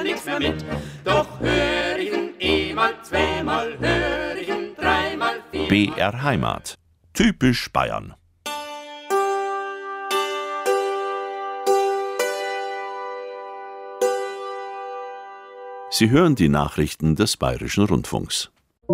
nix mehr mit. Doch hör ich ihn einmal, zweimal, hör ich ihn dreimal, viermal. BR Heimat. Typisch Bayern. Sie hören die Nachrichten des Bayerischen Rundfunks.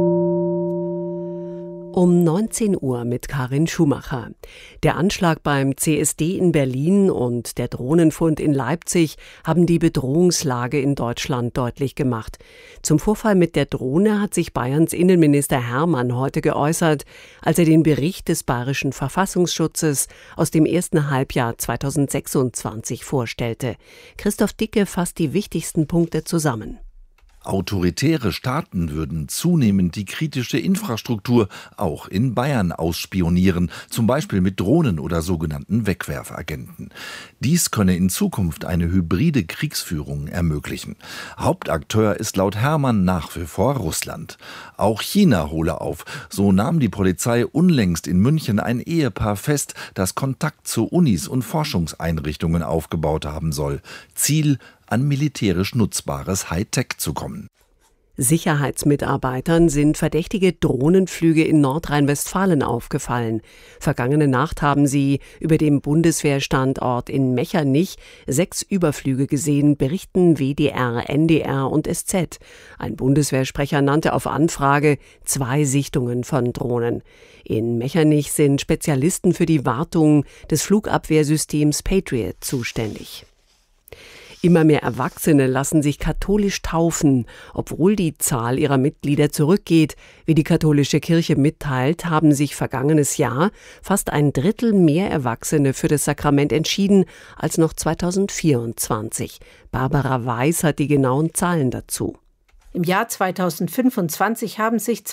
Um 19 Uhr mit Karin Schumacher. Der Anschlag beim CSD in Berlin und der Drohnenfund in Leipzig haben die Bedrohungslage in Deutschland deutlich gemacht. Zum Vorfall mit der Drohne hat sich Bayerns Innenminister Hermann heute geäußert, als er den Bericht des Bayerischen Verfassungsschutzes aus dem ersten Halbjahr 2026 vorstellte. Christoph Dicke fasst die wichtigsten Punkte zusammen. Autoritäre Staaten würden zunehmend die kritische Infrastruktur auch in Bayern ausspionieren, zum Beispiel mit Drohnen oder sogenannten Wegwerfagenten. Dies könne in Zukunft eine hybride Kriegsführung ermöglichen. Hauptakteur ist laut Hermann nach wie vor Russland. Auch China hole auf. So nahm die Polizei unlängst in München ein Ehepaar fest, das Kontakt zu Unis und Forschungseinrichtungen aufgebaut haben soll. Ziel: an militärisch nutzbares Hightech zu kommen. Sicherheitsmitarbeitern sind verdächtige Drohnenflüge in Nordrhein-Westfalen aufgefallen. Vergangene Nacht haben sie über dem Bundeswehrstandort in Mechernich 6 Überflüge gesehen, berichten WDR, NDR und SZ. Ein Bundeswehrsprecher nannte auf Anfrage 2 Sichtungen von Drohnen. In Mechernich sind Spezialisten für die Wartung des Flugabwehrsystems Patriot zuständig. Immer mehr Erwachsene lassen sich katholisch taufen. Obwohl die Zahl ihrer Mitglieder zurückgeht, wie die katholische Kirche mitteilt, haben sich vergangenes Jahr fast 1/3 mehr Erwachsene für das Sakrament entschieden als noch 2024. Barbara Weiß hat die genauen Zahlen dazu. Im Jahr 2025 haben sich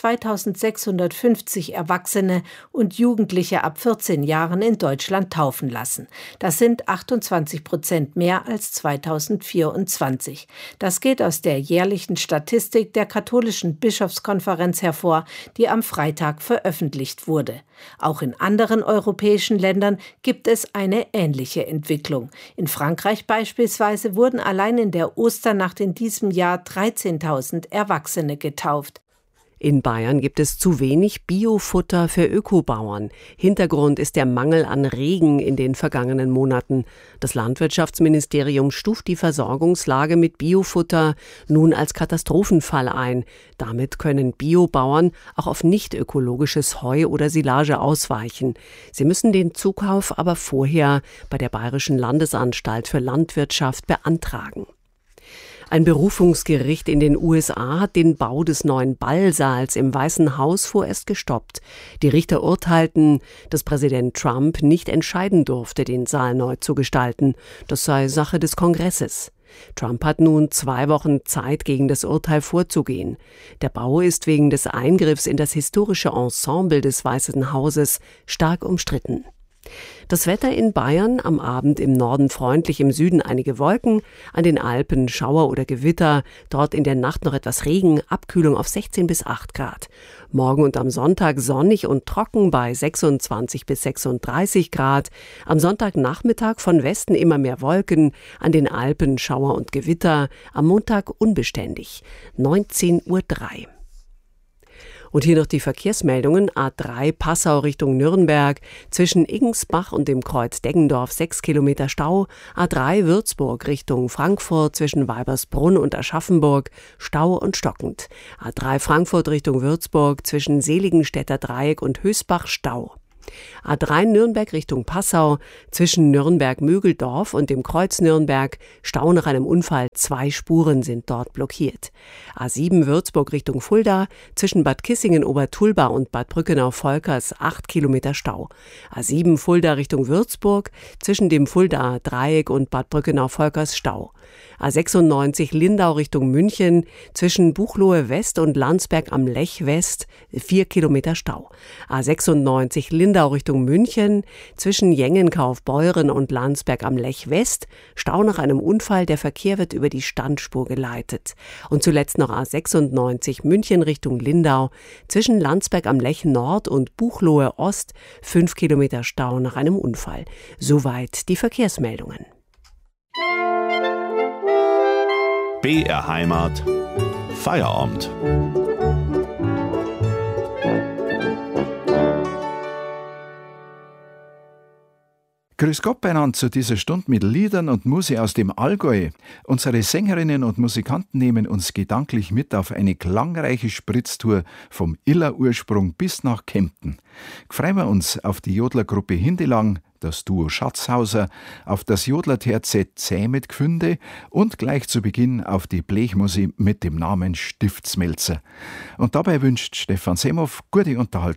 2650 Erwachsene und Jugendliche ab 14 Jahren in Deutschland taufen lassen. Das sind 28% mehr als 2024. Das geht aus der jährlichen Statistik der Katholischen Bischofskonferenz hervor, die am Freitag veröffentlicht wurde. Auch in anderen europäischen Ländern gibt es eine ähnliche Entwicklung. In Frankreich beispielsweise wurden allein in der Osternacht in diesem Jahr 13.000 Erwachsene getauft. In Bayern gibt es zu wenig Biofutter für Ökobauern. Hintergrund ist der Mangel an Regen in den vergangenen Monaten. Das Landwirtschaftsministerium stuft die Versorgungslage mit Biofutter nun als Katastrophenfall ein. Damit können Biobauern auch auf nicht ökologisches Heu oder Silage ausweichen. Sie müssen den Zukauf aber vorher bei der Bayerischen Landesanstalt für Landwirtschaft beantragen. Ein Berufungsgericht in den USA hat den Bau des neuen Ballsaals im Weißen Haus vorerst gestoppt. Die Richter urteilten, dass Präsident Trump nicht entscheiden durfte, den Saal neu zu gestalten. Das sei Sache des Kongresses. Trump hat nun 2 Wochen Zeit, gegen das Urteil vorzugehen. Der Bau ist wegen des Eingriffs in das historische Ensemble des Weißen Hauses stark umstritten. Das Wetter in Bayern: am Abend im Norden freundlich, im Süden einige Wolken, an den Alpen Schauer oder Gewitter, dort in der Nacht noch etwas Regen, Abkühlung auf 16 bis 8 Grad. Morgen und am Sonntag sonnig und trocken bei 26 bis 36 Grad. Am Sonntagnachmittag von Westen immer mehr Wolken, an den Alpen Schauer und Gewitter, am Montag unbeständig. 19:03 Uhr. Und hier noch die Verkehrsmeldungen. A3 Passau Richtung Nürnberg, zwischen Iggensbach und dem Kreuz Deggendorf 6 Kilometer Stau. A3 Würzburg Richtung Frankfurt, zwischen Weibersbrunn und Aschaffenburg Stau und stockend. A3 Frankfurt Richtung Würzburg, zwischen Seligenstädter Dreieck und Hösbach Stau. A3 Nürnberg Richtung Passau, zwischen Nürnberg-Mögeldorf und dem Kreuz Nürnberg Stau nach einem Unfall, 2 Spuren sind dort blockiert. A7 Würzburg Richtung Fulda, zwischen Bad Kissingen-Obertulba und Bad Brückenau-Volkers 8 Kilometer Stau. A7 Fulda Richtung Würzburg, zwischen dem Fulda Dreieck und Bad Brückenau-Volkers Stau. A96 Lindau Richtung München, zwischen Buchloe West und Landsberg am Lech West 4 Kilometer Stau. A96 Lindau Richtung München, zwischen Jengenkaufbeuren und Landsberg am Lech West Stau nach einem Unfall, der Verkehr wird über die Standspur geleitet. Und zuletzt noch A96 München Richtung Lindau, zwischen Landsberg am Lech Nord und Buchloe Ost 5 Kilometer Stau nach einem Unfall. Soweit die Verkehrsmeldungen. BR Heimat. Feierabend. Grüß Gott beieinander zu dieser Stunde mit Liedern und Musik aus dem Allgäu. Unsere Sängerinnen und Musikanten nehmen uns gedanklich mit auf eine klangreiche Spritztour vom Iller-Ursprung bis nach Kempten. Freuen wir uns auf die Jodlergruppe Hindelang, das Duo Schatzhauser, auf das Jodlerterzett Zäh mit Gfünde und gleich zu Beginn auf die Blechmusik mit dem Namen Stiftsmelzer. Und dabei wünscht Stefan Semhoff gute Unterhaltung.